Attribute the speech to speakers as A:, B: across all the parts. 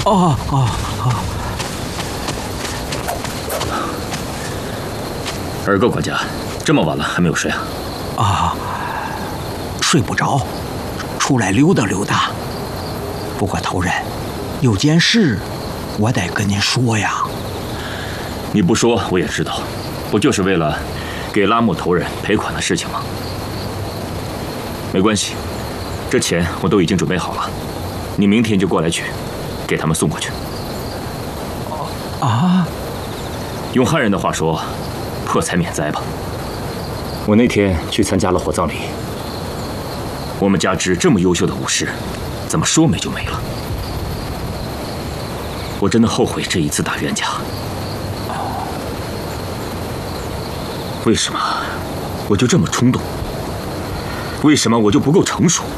A: 哦哦哦！
B: 尔哥管家，这么晚了还没有睡啊？
A: 啊，睡不着，出来溜达溜达。不过头人，有件事我得跟您说呀。
B: 你不说我也知道，不就是为了给拉木头人赔款的事情吗？没关系，这钱我都已经准备好了，你明天就过来取，给他们送过去。
A: 啊，
B: 用汉人的话说，破财免灾吧。我那天去参加了火葬礼，我们家支这么优秀的武士，怎么说没就没了？我真的后悔这一次打冤家。为什么我就这么冲动？为什么我就不够成熟？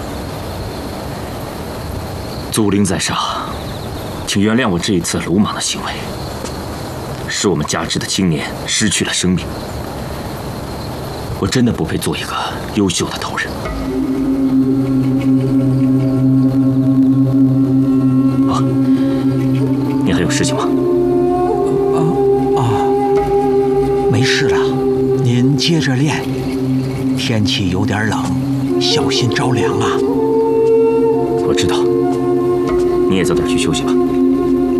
B: 祖灵在上，请原谅我这一次鲁莽的行为，使我们家支的青年失去了生命。我真的不配做一个优秀的头人。啊，你还有事情吗？
A: 没事了，您接着练。天气有点冷，小心着凉啊。
B: 我知道，你也早点去休息吧。